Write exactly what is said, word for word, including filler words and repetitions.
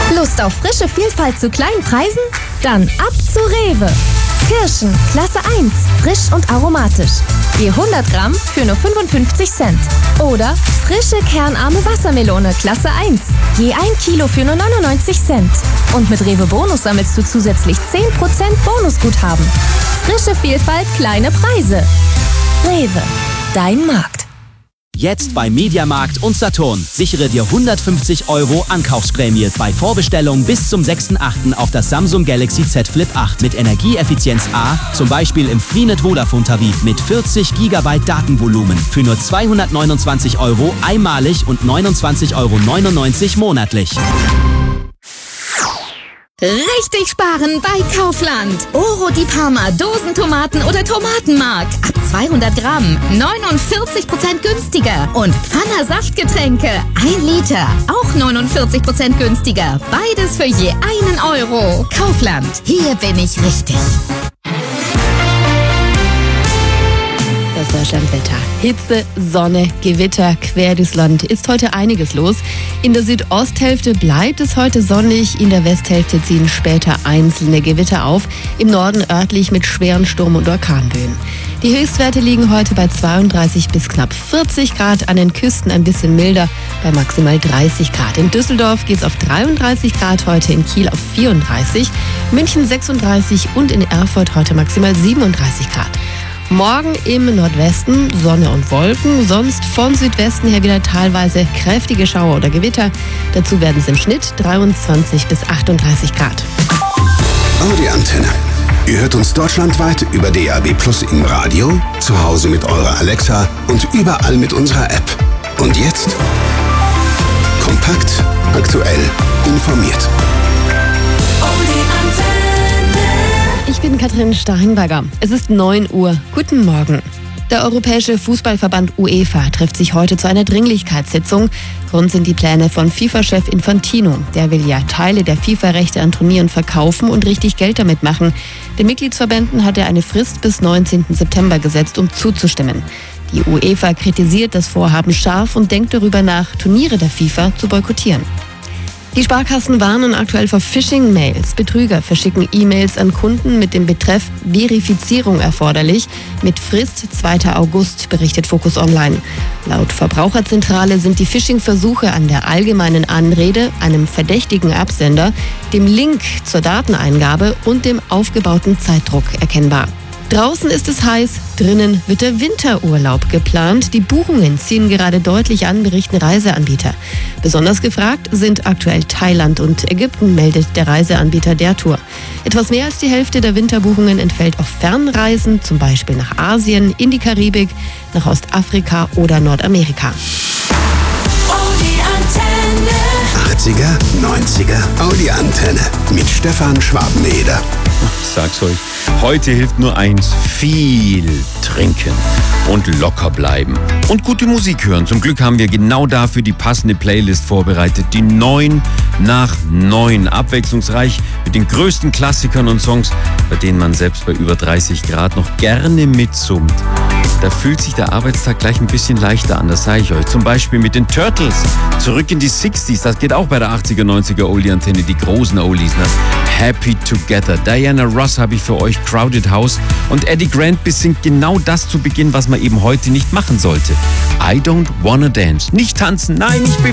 Lust auf frische Vielfalt zu kleinen Preisen? Dann ab zu Rewe. Kirschen, Klasse eins, frisch und aromatisch. Je hundert Gramm für nur fünfundfünfzig Cent. Oder frische kernarme Wassermelone, Klasse eins. Je ein Kilo für nur neunundneunzig Cent. Und mit Rewe Bonus sammelst du zusätzlich zehn Prozent Bonusguthaben. Frische Vielfalt, kleine Preise. Rewe, dein Markt. Jetzt bei Mediamarkt und Saturn. Sichere dir hundertfünfzig Euro Ankaufsprämie bei Vorbestellung bis zum sechsten achten auf das Samsung Galaxy Z Flip acht mit Energieeffizienz A, zum Beispiel im Freenet Vodafone Tarif mit vierzig Gigabyte Datenvolumen für nur zweihundertneunundzwanzig Euro einmalig und neunundzwanzig Euro neunundneunzig monatlich. Richtig sparen bei Kaufland. Oro di Parma, Dosentomaten oder Tomatenmark. Ab zweihundert Gramm, neunundvierzig Prozent günstiger. Und Pfanner Saftgetränke, ein Liter, auch neunundvierzig Prozent günstiger. Beides für je einen Euro. Kaufland, hier bin ich richtig. Das Deutschlandwetter. Hitze, Sonne, Gewitter, quer durchs Land ist heute einiges los. In der Südosthälfte bleibt es heute sonnig, in der Westhälfte ziehen später einzelne Gewitter auf, im Norden örtlich mit schweren Sturm- und Orkanböen. Die Höchstwerte liegen heute bei zweiunddreißig bis knapp vierzig Grad, an den Küsten ein bisschen milder, bei maximal dreißig Grad. In Düsseldorf geht es auf dreiunddreißig Grad, heute in Kiel auf vierunddreißig, München sechsunddreißig und in Erfurt heute maximal siebenunddreißig Grad. Morgen im Nordwesten Sonne und Wolken, sonst von Südwesten her wieder teilweise kräftige Schauer oder Gewitter. Dazu werden es im Schnitt dreiundzwanzig bis achtunddreißig Grad. Audi Antenne. Ihr hört uns deutschlandweit über D A B Plus im Radio, zu Hause mit eurer Alexa und überall mit unserer App. Und jetzt kompakt, aktuell, informiert. Ich bin Katrin Steinberger. Es ist neun Uhr. Guten Morgen. Der Europäische Fußballverband UEFA trifft sich heute zu einer Dringlichkeitssitzung. Grund sind die Pläne von FIFA-Chef Infantino. Der will ja Teile der FIFA-Rechte an Turnieren verkaufen und richtig Geld damit machen. Den Mitgliedsverbänden hat er eine Frist bis neunzehnten September gesetzt, um zuzustimmen. Die UEFA kritisiert das Vorhaben scharf und denkt darüber nach, Turniere der FIFA zu boykottieren. Die Sparkassen warnen aktuell vor Phishing-Mails. Betrüger verschicken E-Mails an Kunden mit dem Betreff Verifizierung erforderlich. Mit Frist zweiter August, berichtet Focus Online. Laut Verbraucherzentrale sind die Phishing-Versuche an der allgemeinen Anrede, einem verdächtigen Absender, dem Link zur Dateneingabe und dem aufgebauten Zeitdruck erkennbar. Draußen ist es heiß, drinnen wird der Winterurlaub geplant. Die Buchungen ziehen gerade deutlich an, berichten Reiseanbieter. Besonders gefragt sind aktuell Thailand und Ägypten, meldet der Reiseanbieter der Tour. Etwas mehr als die Hälfte der Winterbuchungen entfällt auf Fernreisen, zum Beispiel nach Asien, in die Karibik, nach Ostafrika oder Nordamerika. achtziger, neunziger, Audi Antenne mit Stefan Schwabeneder. Ich sag's euch, heute hilft nur eins, viel trinken und locker bleiben. Und gute Musik hören. Zum Glück haben wir genau dafür die passende Playlist vorbereitet. Die neun nach neun. Abwechslungsreich mit den größten Klassikern und Songs, bei denen man selbst bei über dreißig Grad noch gerne mitsummt. Da fühlt sich der Arbeitstag gleich ein bisschen leichter an, das sage ich euch. Zum Beispiel mit den Turtles. Zurück in die sechziger, das geht auch bei der achtziger, neunziger Oldie-Antenne, die großen Oldies. Ne? Happy Together. Diana Ross habe ich für euch, Crowded House. Und Eddie Grant besingt genau das zu Beginn, was man eben heute nicht machen sollte. I don't wanna dance. Nicht tanzen, nein, nicht bewegen.